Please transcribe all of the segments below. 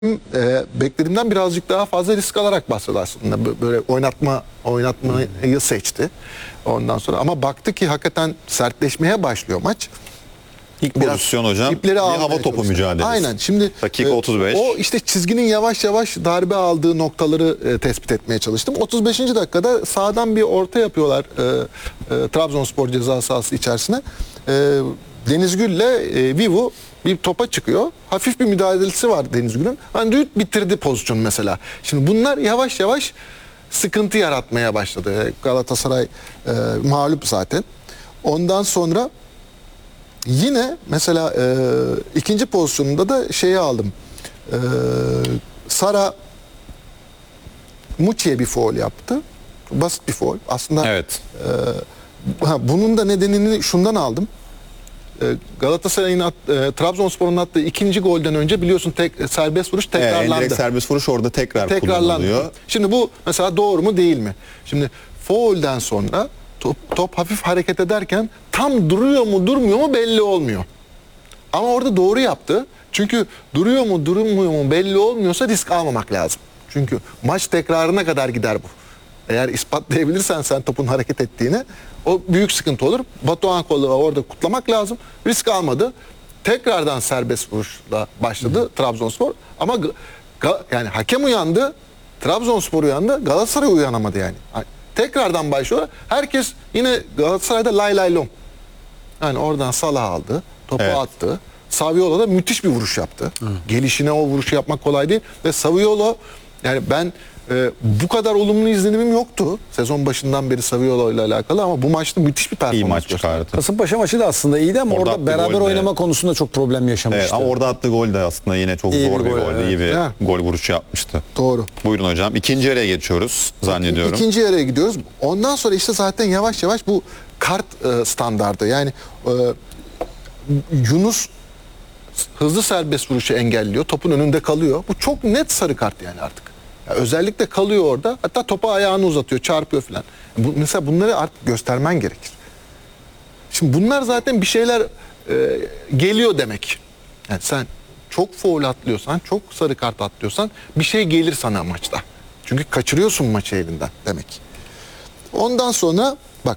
Beklediğimden birazcık daha fazla risk alarak başladı aslında. Böyle oynatmayı seçti. Ondan sonra ama baktı ki hakikaten sertleşmeye başlıyor maç. İlk pozisyon hocam bir hava topu mücadelesi. Aynen. Şimdi dakika 35. O işte çizginin yavaş yavaş darbe aldığı noktaları tespit etmeye çalıştım. 35. dakikada sağdan bir orta yapıyorlar Trabzonspor ceza sahası içerisine. Deniz Gül'le Vivu bir topa çıkıyor. Hafif bir müdahalesi var Deniz Gül'ün. Hani düğüt bitirdi pozisyon mesela. Şimdi bunlar yavaş yavaş sıkıntı yaratmaya başladı. Galatasaray mağlup zaten. Ondan sonra yine mesela ikinci pozisyonunda da şeyi aldım. Sara Muçi'ye bir faul yaptı. Basit bir faul. Aslında Evet. Bunun da nedenini şundan aldım. Galatasaray'ın Trabzonspor'un attığı ikinci golden önce biliyorsun serbest vuruş tekrarlandı. Direkt serbest vuruş orada tekrar kullanılıyor. Şimdi bu mesela doğru mu değil mi? Şimdi faulden sonra top hafif hareket ederken tam duruyor mu durmuyor mu belli olmuyor. Ama orada doğru yaptı. Çünkü duruyor mu durmuyor mu belli olmuyorsa risk almamak lazım. Çünkü maç tekrarına kadar gider bu. Eğer ispatlayabilirsen sen topun hareket ettiğini o büyük sıkıntı olur. Batuhan Kollu'yu orada kutlamak lazım. Risk almadı. Tekrardan serbest vuruşla başladı Trabzonspor. Ama yani hakem uyandı, Trabzonspor uyandı, Galatasaray uyanamadı yani. Tekrardan başlıyor. Herkes yine Galatasaray'da lay lay lom. Yani oradan Salah aldı, topu attı. Saviola da müthiş bir vuruş yaptı. Gelişine o vuruşu yapmak kolay değil. Ve Saviola yani ben bu kadar olumlu izlenimim yoktu sezon başından beri Saviola ile alakalı ama bu maçta müthiş bir performans maç çıkardı. Kasımpaşa maçı da aslında iyiydi ama orada beraber oynama konusunda çok problem yaşamıştı. Evet, ama orada attığı gol de aslında yine çok İyi zor bir bir gol, goldü. İyi bir gol vuruşu yapmıştı. Doğru. Buyurun hocam. İkinci yarıya geçiyoruz zannediyorum. İkinci yarıya gidiyoruz. Ondan sonra işte zaten yavaş yavaş bu kart standardı. Yani Yunus hızlı serbest vuruşu engelliyor. Topun önünde kalıyor. Bu çok net sarı kart yani artık. Ya özellikle kalıyor orada. Hatta topa ayağını uzatıyor, çarpıyor falan. Mesela bunları artık göstermen gerekir. Şimdi bunlar zaten bir şeyler geliyor demek. Yani sen çok faul atlıyorsan, çok sarı kart atlıyorsan bir şey gelir sana maçta. Çünkü kaçırıyorsun maçı elinden demek. Ondan sonra bak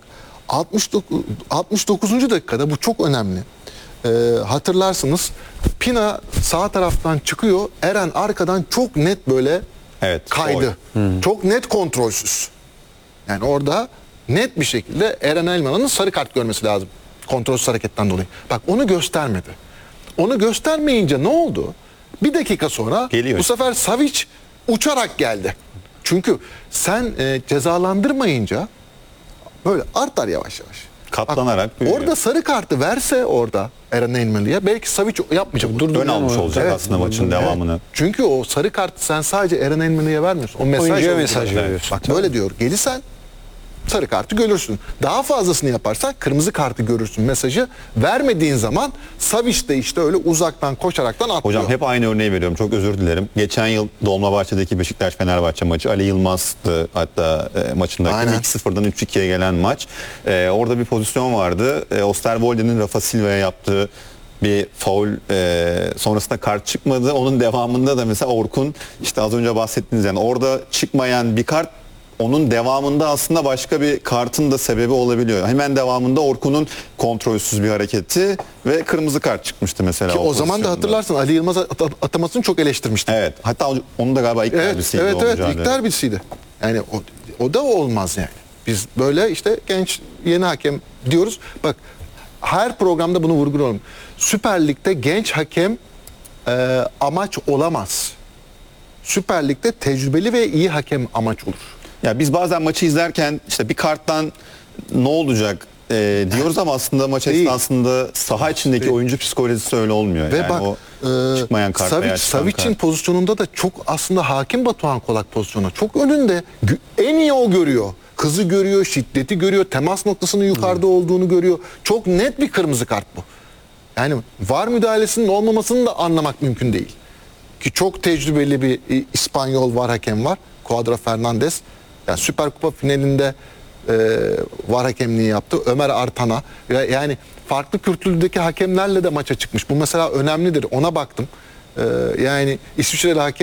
69. dakikada bu çok önemli. Hatırlarsınız Pina sağ taraftan çıkıyor. Eren arkadan çok net böyle kaydı. Çok net kontrolsüz. Yani orada net bir şekilde Eren Elmalı'nın sarı kart görmesi lazım. Kontrolsüz hareketten dolayı. Bak onu göstermedi. Onu göstermeyince ne oldu? Bir dakika sonra bu sefer Savic uçarak geldi. Çünkü sen cezalandırmayınca böyle artar yavaş yavaş. Katlanarak büyüyor. Orada sarı kartı verse orada Eren Elmalı'ya belki Savic yapmayacak. Ön almış olacak aslında maçın devamını. Çünkü o sarı kartı sen sadece Eren Elmalı'ya vermiyorsun. O mesaj veriyorsun. Bak böyle diyor. Gelirsen sarı kartı görürsün. Daha fazlasını yaparsan kırmızı kartı görürsün mesajı vermediğin zaman Savic de işte öyle uzaktan koşaraktan atlıyor. Hocam hep aynı örneği veriyorum. Çok özür dilerim. Geçen yıl Dolmabahçe'deki Beşiktaş-Fenerbahçe maçı. Ali Yılmaz'dı hatta maçındaki 2-0'dan 3-2'ye gelen maç. Orada bir pozisyon vardı. Osterwolde'nin Rafa Silva'ya yaptığı bir faul sonrasında kart çıkmadı. Onun devamında da mesela Orkun işte az önce bahsettiniz yani orada çıkmayan bir kart onun devamında aslında başka bir kartın da sebebi olabiliyor. Hemen devamında Orkun'un kontrolsüz bir hareketi ve kırmızı kart çıkmıştı mesela. Ki o zaman da hatırlarsın Ali Yılmaz atamasını çok eleştirmişti. Evet. Hatta onun da galiba ilk derbisiydi. Evet ilk derbisiydi. Yani o da olmaz yani. Biz böyle işte genç yeni hakem diyoruz. Bak her programda bunu vurguluyorum. Süper Lig'de genç hakem amaç olamaz. Süper Lig'de tecrübeli ve iyi hakem amaç olur. Ya biz bazen maçı izlerken işte bir karttan ne olacak diyoruz ama aslında maç esnasında saha içindeki oyuncu psikolojisi öyle olmuyor. Ve yani bak o çıkmayan kart Savic'in pozisyonunda da çok aslında hakim Batuhan Kolak pozisyonu. Çok önünde. En iyi o görüyor. Hızı görüyor, şiddeti görüyor, temas noktasının yukarıda olduğunu görüyor. Çok net bir kırmızı kart bu. Yani VAR müdahalesinin olmamasını da anlamak mümkün değil. Ki çok tecrübeli bir İspanyol VAR hakem var. Cuadra Fernandez. Yani Süper Kupa finalinde VAR hakemliği yaptı. Ömer Artana. Yani farklı kültürdeki hakemlerle de maça çıkmış. Bu mesela önemlidir. Ona baktım. Yani İsviçreli hakem